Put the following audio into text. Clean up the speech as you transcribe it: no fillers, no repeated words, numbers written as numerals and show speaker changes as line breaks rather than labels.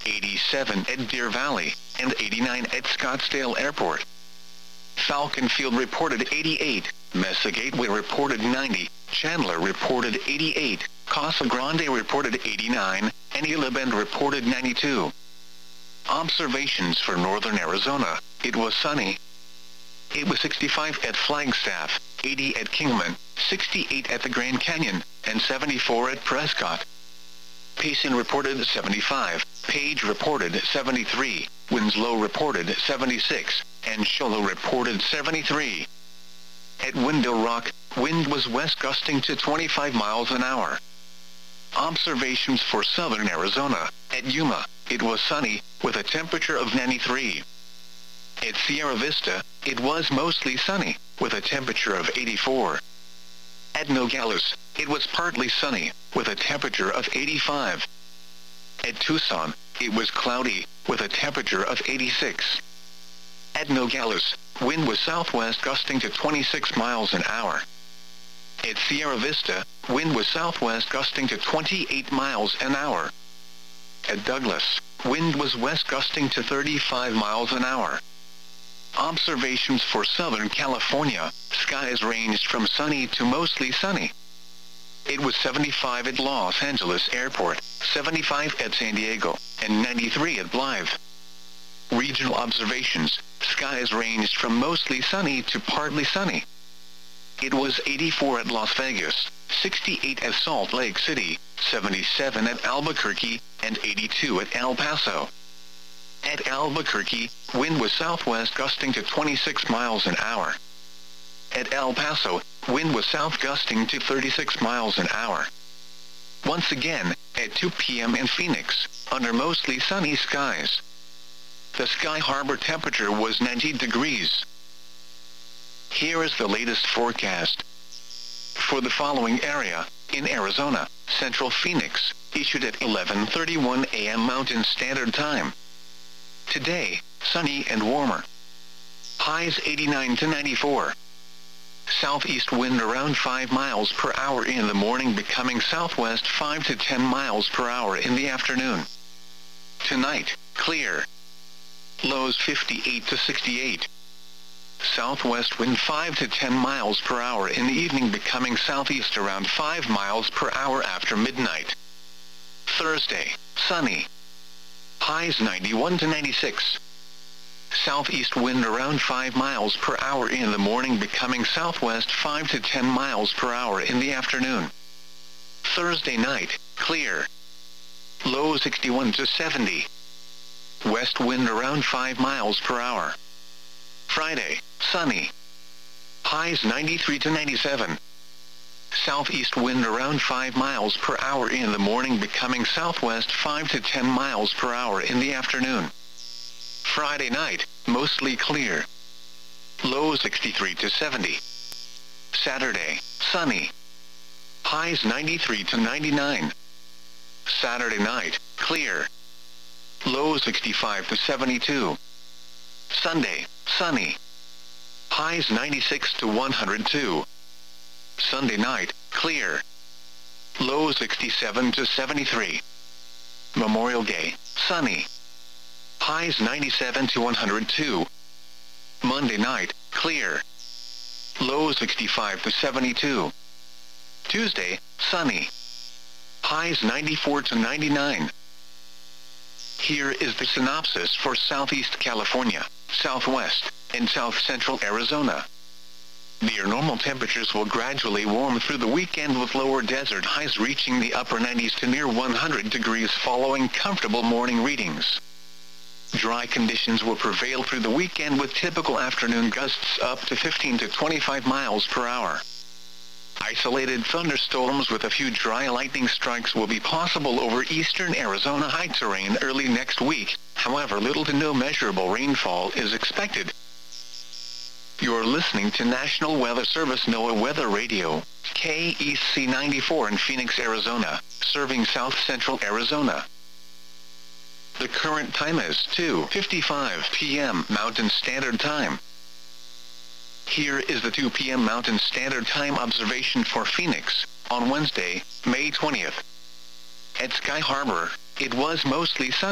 87 at Deer Valley, and 89 at Scottsdale Airport. Falcon Field reported 88, Mesa Gateway reported 90, Chandler reported 88, Casa Grande reported 89, and Isla Bend reported 92. Observations for northern Arizona: it was sunny. It was 65 at Flagstaff, 80 at Kingman, 68 at the Grand Canyon, and 74 at Prescott. Payson reported 75, Page reported 73, Winslow reported 76, and Shoalo reported 73. At Window Rock, wind was west gusting to 25 miles an hour. Observations for southern Arizona: at Yuma, it was sunny, with a temperature of 93. At Sierra Vista, it was mostly sunny, with a temperature of 84. At Nogales, it was partly sunny, with a temperature of 85. At Tucson, it was cloudy, with a temperature of 86. At Nogales, wind was southwest gusting to 26 miles an hour. At Sierra Vista, wind was southwest gusting to 28 miles an hour. At Douglas, wind was west gusting to 35 miles an hour. Observations for Southern California: skies ranged from sunny to mostly sunny. It was 75 at Los Angeles Airport, 75 at San Diego, and 93 at Blythe. Regional observations: skies ranged from mostly sunny to partly sunny. It was 84 at Las Vegas, 68 at Salt Lake City, 77 at Albuquerque, and 82 at El Paso. At Albuquerque, wind was southwest gusting to 26 miles an hour. At El Paso, wind was south gusting to 36 miles an hour. Once again, at 2 p.m. in Phoenix, under mostly sunny skies. The Sky Harbor temperature was 90 degrees. Here is the latest forecast. For the following area, in Arizona, Central Phoenix, issued at 11:31 a.m. Mountain Standard Time. Today, sunny and warmer. Highs 89 to 94. Southeast wind around 5 miles per hour in the morning, becoming southwest 5 to 10 miles per hour in the afternoon. Tonight, clear. Lows 58 to 68. Southwest wind 5 to 10 miles per hour in the evening, becoming southeast around 5 miles per hour after midnight. Thursday, sunny. Highs 91 to 96. Southeast wind around 5 miles per hour in the morning, becoming southwest 5 to 10 miles per hour in the afternoon. Thursday night, clear. Low 61 to 70. West wind around 5 miles per hour. Friday, sunny. Highs 93 to 97. Southeast wind around 5 miles per hour in the morning, becoming southwest 5 to 10 miles per hour in the afternoon. Friday night, mostly clear. Low 63 to 70. Saturday, sunny. Highs 93 to 99. Saturday night, clear. Low 65 to 72. Sunday, sunny. Highs 96 to 102. Sunday night, clear. Low 67 to 73. Memorial Day, sunny. Highs 97 to 102. Monday night, clear. Low 65 to 72. Tuesday, sunny. Highs 94 to 99. Here is the synopsis for Southeast California, Southwest, and South Central Arizona. Near normal temperatures will gradually warm through the weekend, with lower desert highs reaching the upper 90s to near 100 degrees following comfortable morning readings. Dry conditions will prevail through the weekend, with typical afternoon gusts up to 15 to 25 miles per hour. Isolated thunderstorms with a few dry lightning strikes will be possible over eastern Arizona high terrain early next week. However, little to no measurable rainfall is expected. You're listening to National Weather Service NOAA Weather Radio, KEC 94 in Phoenix, Arizona, serving South Central Arizona. The current time is 2:55 p.m. Mountain Standard Time. Here is the 2 p.m. Mountain Standard Time observation for Phoenix, on Wednesday, May 20th. At Sky Harbor, it was mostly sunny.